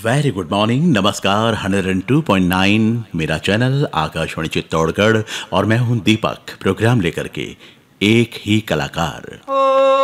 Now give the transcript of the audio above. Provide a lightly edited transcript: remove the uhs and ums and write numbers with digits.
Very good morning, नमस्कार। 102.9 मेरा channel Akashvani Chittorgarh और मैं हूं दीपक। प्रोग्राम लेकर के एक ही कलाकार।